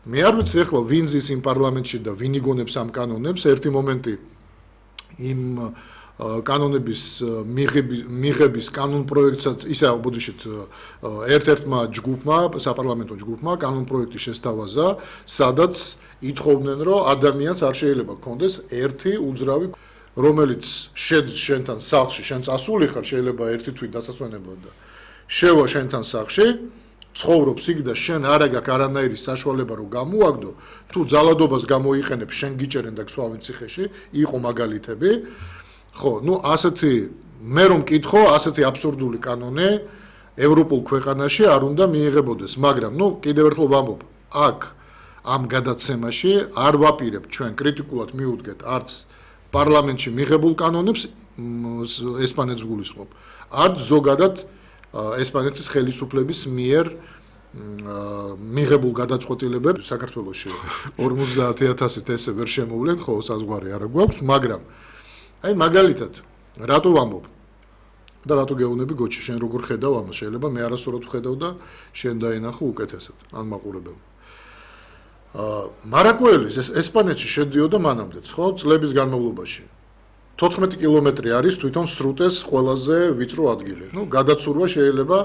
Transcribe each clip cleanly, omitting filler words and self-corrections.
მე არ ვიცი ახლა ვინ ზის იმ პარლამენტში და ვინ იგონებს ამ კანონებს, ერთი მომენტი იმ კანონების მიღების კანონ პროექტსაც ისა ბოდიშით ერთ-ერთმა ჯგუფმა, საპარლამენტო ჯგუფმა კანონ პროექტი შესთავაზა, სადაც ითხოვდნენ, რომ ადამიანს არ შეიძლება ჰქონდეს ერთი უძრავი, რომელიც შენთან სახლში, შენ წასული ხარ, შეიძლება ერთი თვით დასასვენებლად და შევა შენთან სახლში, ცხოვრობს იქ და შენ არ აქვს არანაირი საშუალება რომ გამოაგდო, თუ ძალადობას გამოიყენებ, შენ გიჭერენ და გსვავენ ციხეში, იყო მაგალითები. ხო, ნუ ასეთი მე რომ მკითხო, ასეთი აბსურდული კანონი ევროპულ ქვეყანაში არ უნდა მიიღებოდეს, მაგრამ ნუ კიდევ ერთხელ ვამბობ, აქ ამ გადაცემაში არ ვაპირებ ჩვენ კრიტიკულად მივუდგეთ არც პარლამენტში მიღებულ კანონებს ესპანეთს გულისხმობ, არც ზოგადად ესპანეთის ხელისუფლების მიერ მიღებულ გადაწყვეტილებებს საქართველოში 50,000-ით ესე ვერ შემოვლენ, ხო, საზღვარი არ გვაქვს, მაგრამ აი მაგალითად, რატო ვამბობ და რატო გეუბნები გოჩი, შენ როგორ ხედავ ამას, შეიძლება მე არასწორად ვხედავ და შენ დაინახო უკეთესად, ან მაყურებელმა. მარაკუელის ესპანეთში შედიოდა მანამდეც, ხო, წლების განმავლობაში. 14 კილომეტრი არის თვითონ სრუტეს ყველაზე ვიწრო ადგილი. ნუ გადაცურვა შეიძლება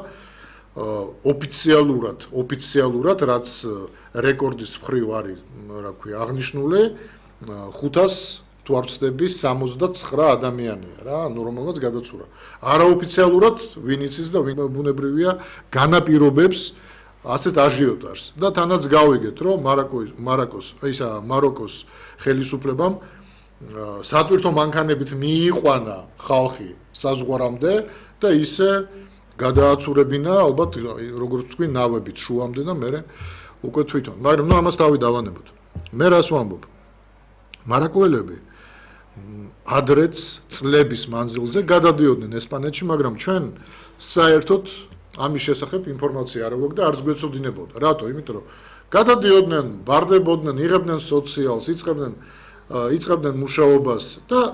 ოფიციალურად, რაც რეკორდის მხრივ არის, რა ქვია, აღნიშნული 500 თუ არ ვცდები 69 ადამიანია რა, ანუ რომელმაც გადაცურა. არაოფიციალურად ვინ იცის და ვინ ბუნებრივია განაპირობებს ასეთ აჟიოტაჟს და თანაც გავიგეთ, რომ მაროკოს ხელისუფლებამ სატვირთო მანქანებით მიიყვანა ხალხი საზღვარამდე და ისე გადააცურებინა ალბათ როგორც თქვი ნავებით შუამდე და მე უკვე თვითონ. მაგრამ ნუ ამას თავი დავანებოთ. მე რას ვამბობ? მარაკუელები ადრეც წლების მანძილზე გადადიოდნენ ესპანეთში, მაგრამ ჩვენ საერთოდ ამის შესახებ ინფორმაცია არ აქვს და არც გვეცოდინებოდა. რატო? იმიტომ რომ გადადიოდნენ, ბარდებოდნენ, იღებდნენ სოციალს, იწყებდნენ მუშაობას და